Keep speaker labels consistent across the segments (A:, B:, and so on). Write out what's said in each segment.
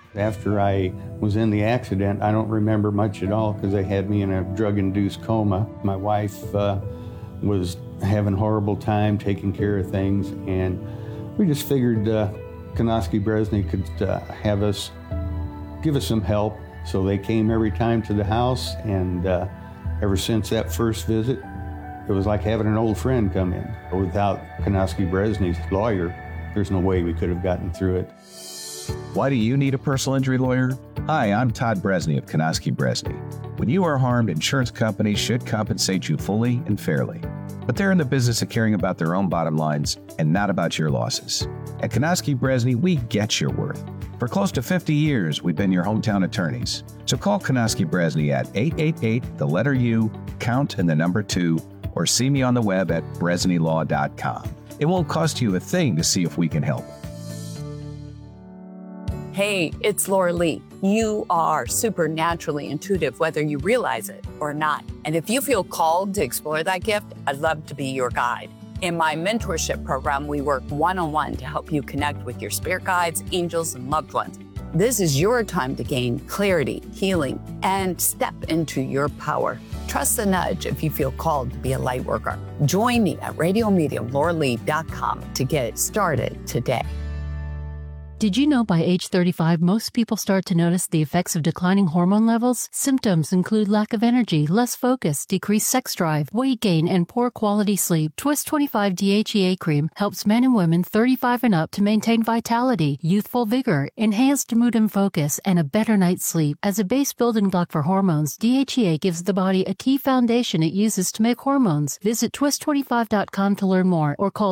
A: After I was in the accident, I don't remember much at all because they had me in a drug-induced coma. My wife was having a horrible time taking care of things, and we just figured Konofsky Bresny could give us some help. So they came every time to the house, and ever since that first visit, it was like having an old friend come in. Without Konofsky Bresny's lawyer, there's no way we could have gotten through it.
B: Why do you need a personal injury lawyer? Hi, I'm Todd Bresny of Konofsky Bresny. When you are harmed, insurance companies should compensate you fully and fairly. But they're in the business of caring about their own bottom lines and not about your losses. At Konofsky Bresny, we get your worth. For close to 50 years, we've been your hometown attorneys. So call Konofsky Bresny at 888-U, count and the number 2, or see me on the web at bresnylaw.com. It won't cost you a thing to see if we can help.
C: Hey, it's Laura Lee. You are supernaturally intuitive, whether you realize it or not. And if you feel called to explore that gift, I'd love to be your guide. In my mentorship program, we work one-on-one to help you connect with your spirit guides, angels, and loved ones. This is your time to gain clarity, healing, and step into your power. Trust the nudge if you feel called to be a light worker. Join me at radiomediumlauralee.com to get started today.
D: Did you know by age 35, most people start to notice the effects of declining hormone levels? Symptoms include lack of energy, less focus, decreased sex drive, weight gain, and poor quality sleep. Twist 25 DHEA cream helps men and women 35 and up to maintain vitality, youthful vigor, enhanced mood and focus, and a better night's sleep. As a base building block for hormones, DHEA gives the body a key foundation it uses to make hormones. Visit twist25.com to learn more or call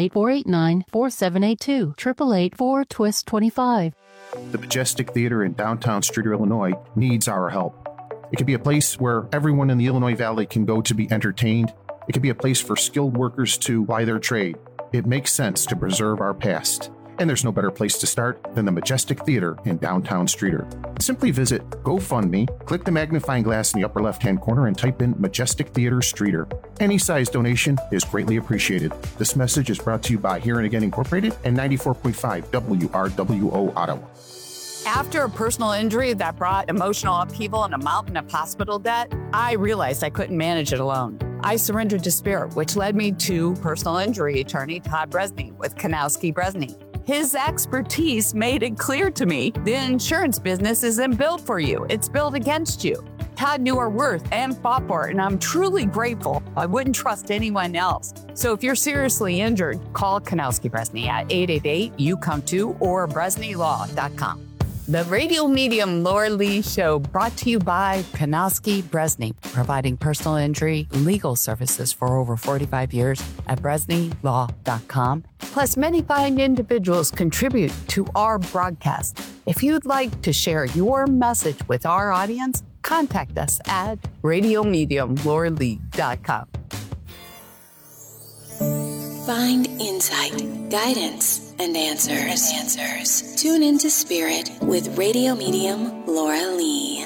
D: 888-489-4782. 888-4TWIST 25.
E: The Majestic Theater in downtown Streator, Illinois needs our help. It can be a place where everyone in the Illinois Valley can go to be entertained. It can be a place for skilled workers to ply their trade. It makes sense to preserve our past. And there's no better place to start than the Majestic Theater in downtown Streator. Simply visit GoFundMe, click the magnifying glass in the upper left-hand corner, and type in Majestic Theater Streator. Any size donation is greatly appreciated. This message is brought to you by Hearing Again Incorporated and 94.5 WRWO Ottawa.
C: After a personal injury that brought emotional upheaval and a mountain of hospital debt, I realized I couldn't manage it alone. I surrendered to spirit, which led me to personal injury attorney Todd Bresny with Konofsky Bresny. His expertise made it clear to me the insurance business isn't built for you. It's built against you. Todd knew our worth and fought for it, and I'm truly grateful. I wouldn't trust anyone else. So if you're seriously injured, call Konofsky Bresny at 888-YOU-COME-TO or bresnylaw.com. The Radio Medium Laura Lee Show, brought to you by Konofsky Bresny, providing personal injury legal services for over 45 years at bresnylaw.com. Plus, many fine individuals contribute to our broadcast. If you'd like to share your message with our audience, contact us at radiomediumlauralee.com.
F: Find insight, guidance, and answers. Tune into Spirit with Radio Medium Laura Lee.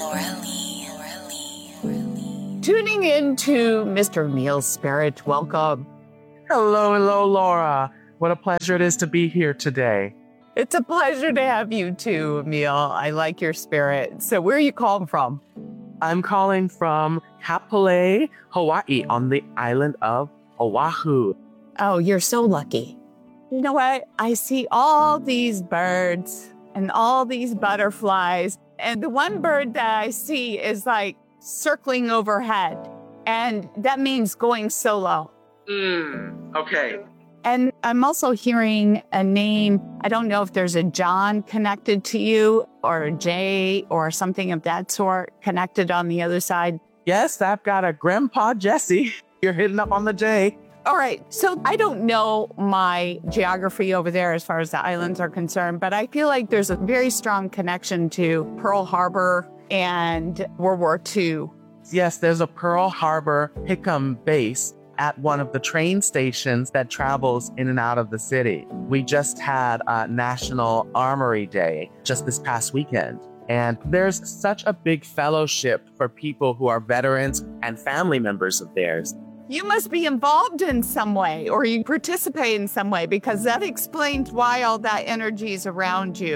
C: Tuning into Mr. Neil Spirit, welcome.
G: Hello, Laura. What a pleasure it is to be here today.
C: It's a pleasure to have you too, Emil. I like your spirit. So where are you calling from?
G: I'm calling from Kapolei, Hawaii, on the island of Oahu.
C: Oh, you're so lucky. You know what? I see all these birds and all these butterflies. And the one bird that I see is like circling overhead. And that means going solo.
G: Okay.
C: And I'm also hearing a name. I don't know if there's a John connected to you or a Jay or something of that sort connected on the other side.
G: Yes, I've got a Grandpa Jesse. You're hitting up on the J.
C: All right. So I don't know my geography over there as far as the islands are concerned, but I feel like there's a very strong connection to Pearl Harbor and World War II.
G: Yes, there's a Pearl Harbor Hickam base at one of the train stations that travels in and out of the city. We just had National Armory Day just this past weekend. And there's such a big fellowship for people who are veterans and family members of theirs.
C: You must be involved in some way, or you participate in some way, because that explains why all that energy is around you.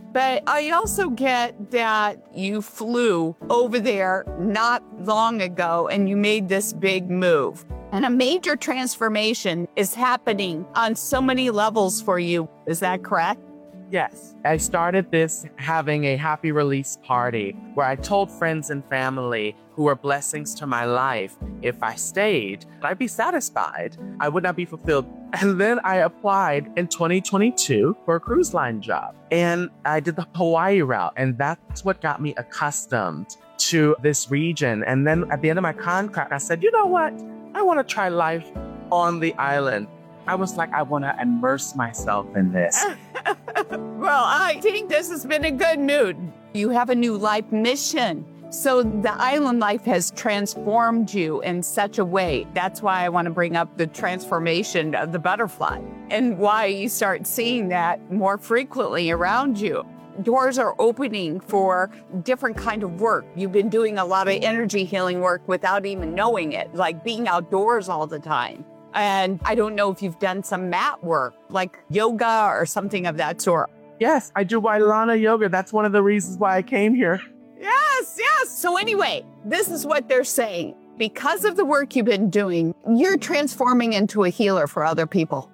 C: But I also get that you flew over there not long ago and you made this big move. And a major transformation is happening on so many levels for you. Is that correct?
G: Yes. I started this having a happy release party where I told friends and family who were blessings to my life, if I stayed, I'd be satisfied. I would not be fulfilled. And then I applied in 2022 for a cruise line job. And I did the Hawaii route. And that's what got me accustomed to this region. And then at the end of my contract, I said, you know what? I want to try life on the island. I was like, I want to immerse myself in this.
C: Well, I think this has been a good mood. You have a new life mission. So the island life has transformed you in such a way. That's why I want to bring up the transformation of the butterfly and why you start seeing that more frequently around you. Doors are opening for different kind of work. You've been doing a lot of energy healing work without even knowing it, like being outdoors all the time. And I don't know if you've done some mat work, like yoga or something of that sort.
G: Yes, I do Wailana yoga. That's one of the reasons why I came here.
C: Yes. So anyway, this is what they're saying. Because of the work you've been doing, you're transforming into a healer for other people.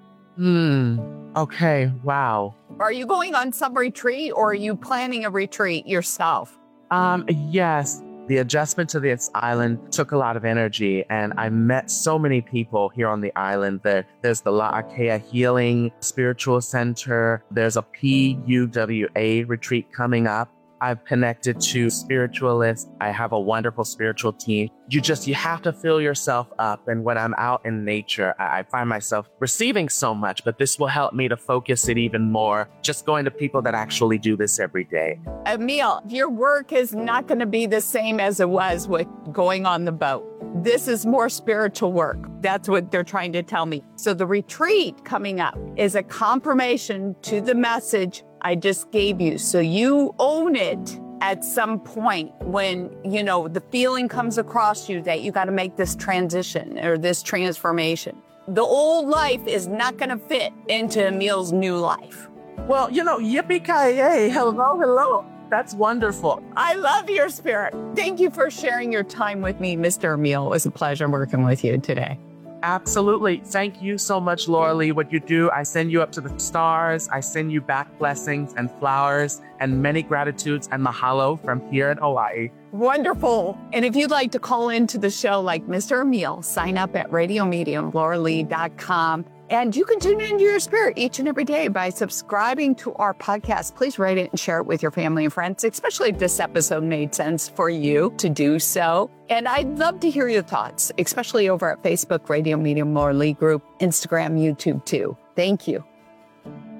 G: Okay. Wow.
C: Are you going on some retreat or are you planning a retreat yourself?
G: Yes. The adjustment to this island took a lot of energy, and I met so many people here on the island. There's the La'akea Healing Spiritual Center. There's a PUWA retreat coming up. I've connected to spiritualists. I have a wonderful spiritual team. You have to fill yourself up. And when I'm out in nature, I find myself receiving so much, but this will help me to focus it even more. Just going to people that actually do this every day.
C: Emil, your work is not going to be the same as it was with going on the boat. This is more spiritual work. That's what they're trying to tell me. So the retreat coming up is a confirmation to the message I just gave you. So you own it at some point when, the feeling comes across you that you got to make this transition or this transformation. The old life is not going to fit into Emil's new life.
G: Well, yippee-ki-yay. Hello. That's wonderful.
C: I love your spirit. Thank you for sharing your time with me, Mr. Emil. It was a pleasure working with you today.
G: Absolutely. Thank you so much, Laura Lee. What you do, I send you up to the stars. I send you back blessings and flowers and many gratitudes and mahalo from here in Hawaii.
C: Wonderful. And if you'd like to call into the show like Mr. Emil, sign up at radiomediumlauralee.com. And you can tune into your spirit each and every day by subscribing to our podcast. Please rate it and share it with your family and friends, especially if this episode made sense for you to do so. And I'd love to hear your thoughts, especially over at Facebook, Radio Medium Laura Lee Group, Instagram, YouTube too. Thank you.